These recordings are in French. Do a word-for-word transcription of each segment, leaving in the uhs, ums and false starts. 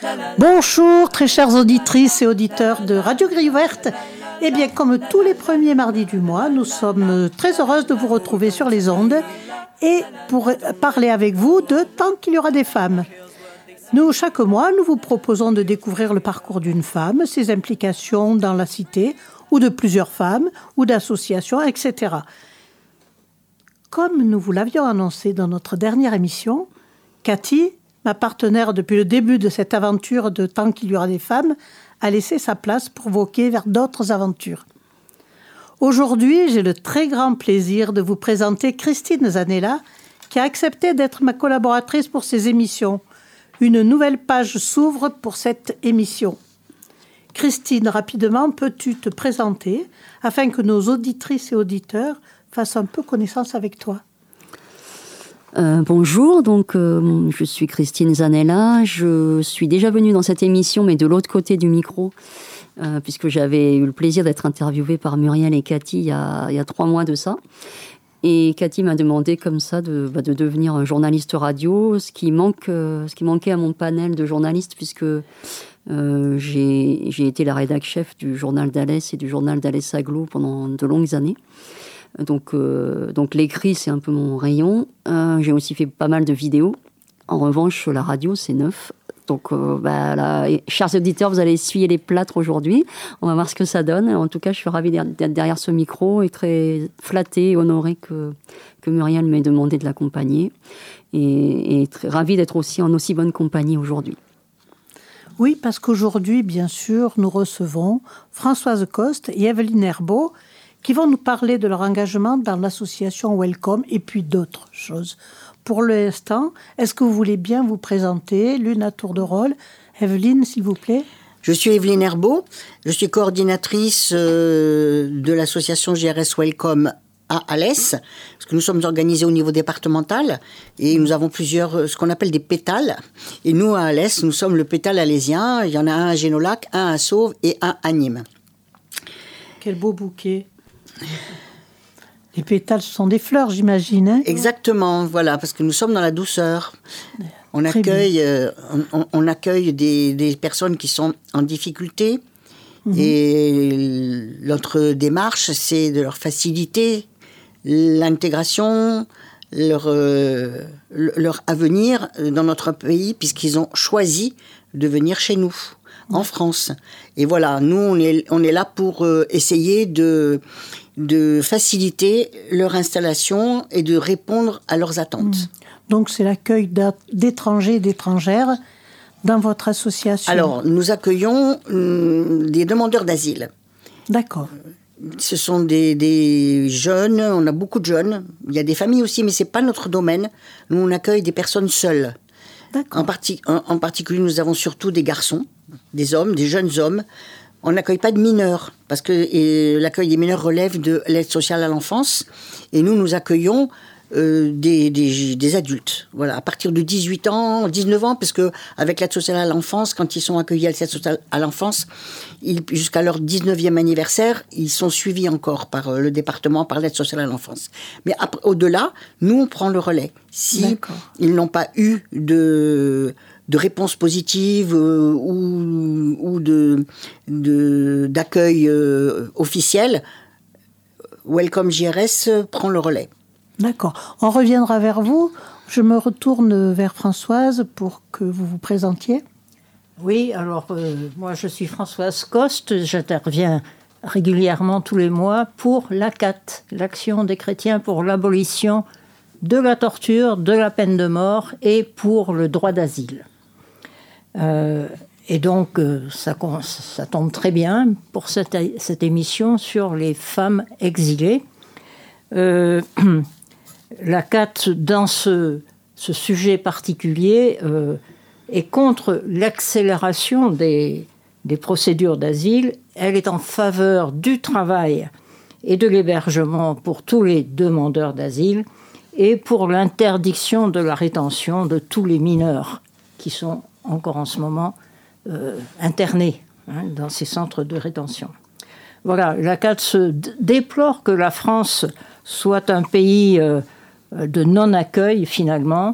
Bonjour, très chères auditrices et auditeurs de Radio Grille Verte. Eh bien, comme tous les premiers mardis du mois, nous sommes très heureuses de vous retrouver sur les ondes et pour parler avec vous de Tant qu'il y aura des femmes. Nous, chaque mois, nous vous proposons de découvrir le parcours d'une femme, ses implications dans la cité, ou de plusieurs femmes, ou d'associations, et cetera. Comme nous vous l'avions annoncé dans notre dernière émission, Cathy, ma partenaire depuis le début de cette aventure de Tant qu'il y aura des femmes, a laissé sa place pour voguer vers d'autres aventures. Aujourd'hui, j'ai le très grand plaisir de vous présenter Christine Zanella, qui a accepté d'être ma collaboratrice pour ces émissions. Une nouvelle page s'ouvre pour cette émission. Christine, rapidement, peux-tu te présenter afin que nos auditrices et auditeurs fassent un peu connaissance avec toi ? Euh, bonjour, donc euh, je suis Christine Zanella, je suis déjà venue dans cette émission mais de l'autre côté du micro euh, puisque j'avais eu le plaisir d'être interviewée par Muriel et Cathy il y a, il y a trois mois de ça. Et Cathy m'a demandé comme ça de, bah, de devenir journaliste radio, ce qui, manque, euh, ce qui manquait à mon panel de journalistes puisque euh, j'ai, j'ai été la rédac chef du journal d'Alès et du journal d'Alès Aglo pendant de longues années. Donc, euh, donc l'écrit, c'est un peu mon rayon. Euh, j'ai aussi fait pas mal de vidéos. En revanche, la radio, c'est neuf. Donc, euh, bah, là, chers auditeurs, vous allez essuyer les plâtres aujourd'hui. On va voir ce que ça donne. En tout cas, je suis ravie d'être derrière ce micro et très flattée et honorée que, que Muriel m'ait demandé de l'accompagner. Et, et très ravie d'être aussi en aussi bonne compagnie aujourd'hui. Oui, parce qu'aujourd'hui, bien sûr, nous recevons Françoise Coste et Evelyne Herbeau, qui vont nous parler de leur engagement dans l'association Welcome et puis d'autres choses. Pour l'instant, est-ce que vous voulez bien vous présenter, l'une à tour de rôle ? Evelyne, s'il vous plaît. Je suis Evelyne Herbeau, je suis coordinatrice euh, de l'association G R S Welcome à Alès, parce que nous sommes organisés au niveau départemental et nous avons plusieurs, ce qu'on appelle des pétales. Et nous, à Alès, nous sommes le pétale alésien. Il y en a un à Génolac, un à Sauve et un à Nîmes. Quel beau bouquet. Les pétales, ce sont des fleurs, j'imagine. Hein ? Exactement, voilà, parce que nous sommes dans la douceur. On accueille, euh, on, on accueille des, des personnes qui sont en difficulté. Mmh. Et notre démarche, c'est de leur faciliter l'intégration, leur, euh, leur avenir dans notre pays, puisqu'ils ont choisi de venir chez nous. En France. Et voilà, nous, on est, on est là pour euh, essayer de, de faciliter leur installation et de répondre à leurs attentes. Mmh. Donc, c'est l'accueil d'étrangers et d'étrangères dans votre association. Alors, nous accueillons hum, des demandeurs d'asile. D'accord. Ce sont des, des jeunes, on a beaucoup de jeunes. Il y a des familles aussi, mais ce n'est pas notre domaine. Nous, on accueille des personnes seules. D'accord. En, parti, en, en particulier, nous avons surtout des garçons, des hommes, des jeunes hommes. On n'accueille pas de mineurs, parce que et, l'accueil des mineurs relève de l'aide sociale à l'enfance. Et nous, nous accueillons euh, des, des, des adultes. Voilà, à partir de dix-huit ans, dix-neuf ans, parce qu'avec l'aide sociale à l'enfance, quand ils sont accueillis à l'aide sociale à l'enfance, ils, jusqu'à leur dix-neuvième anniversaire, ils sont suivis encore par euh, le département, par l'aide sociale à l'enfance. Mais après, au-delà, nous, on prend le relais. Si D'accord. ils n'ont pas eu de... de réponses positives euh, ou, ou de, de, d'accueil euh, officiel, Welcome J R S prend le relais. D'accord. On reviendra vers vous. Je me retourne vers Françoise pour que vous vous présentiez. Oui, alors euh, moi je suis Françoise Coste, j'interviens régulièrement tous les mois pour l'A C A T, l'Action des chrétiens pour l'abolition de la torture, de la peine de mort et pour le droit d'asile. Euh, et donc, euh, ça, ça tombe très bien pour cette, cette émission sur les femmes exilées. Euh, la C A T, dans ce, ce sujet particulier, euh, est contre l'accélération des, des procédures d'asile. Elle est en faveur du travail et de l'hébergement pour tous les demandeurs d'asile et pour l'interdiction de la rétention de tous les mineurs qui sont encore en ce moment euh, internés hein, dans ces centres de rétention. Voilà, la C A T se d- déplore que la France soit un pays euh, de non-accueil finalement,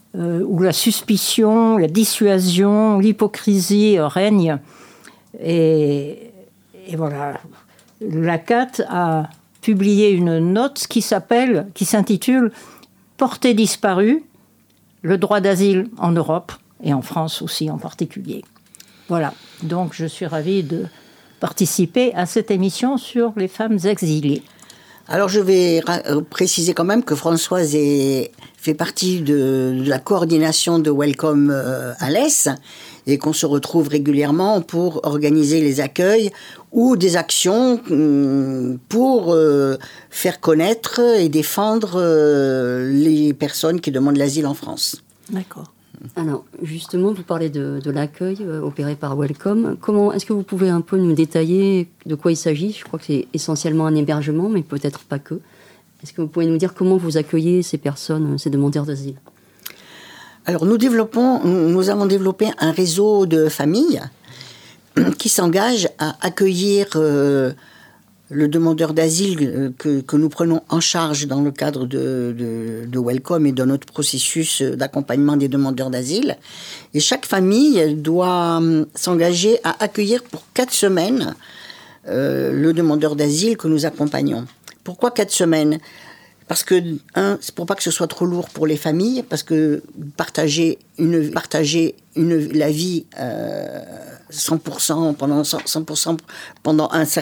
euh, où la suspicion, la dissuasion, l'hypocrisie règnent. Et, et voilà, l'A C A T a publié une note qui s'appelle, qui s'intitule « Portée disparue, le droit d'asile en Europe et en France aussi en particulier ». Voilà, donc je suis ravie de participer à cette émission sur les femmes exilées. Alors je vais ra- préciser quand même que Françoise est, fait partie de, de la coordination de Welcome euh, à l'E S et qu'on se retrouve régulièrement pour organiser les accueils ou des actions hum, pour euh, faire connaître et défendre euh, les personnes qui demandent l'asile en France. D'accord. Alors, justement, vous parlez de, de l'accueil euh, opéré par Welcome. Comment, est-ce que vous pouvez un peu nous détailler de quoi il s'agit ? Je crois que c'est essentiellement un hébergement, mais peut-être pas que. Est-ce que vous pouvez nous dire comment vous accueillez ces personnes, ces demandeurs d'asile ? Alors, nous développons, nous avons développé un réseau de familles qui s'engagent à accueillir euh, le demandeur d'asile que, que nous prenons en charge dans le cadre de, de, de Welcome et de notre processus d'accompagnement des demandeurs d'asile. Et chaque famille doit s'engager à accueillir pour quatre semaines euh, le demandeur d'asile que nous accompagnons. Pourquoi quatre semaines ? Parce que, un, c'est pour pas que ce soit trop lourd pour les familles, parce que partager, une, partager une, la vie euh, cent pour cent pendant, cent pour cent pendant un certain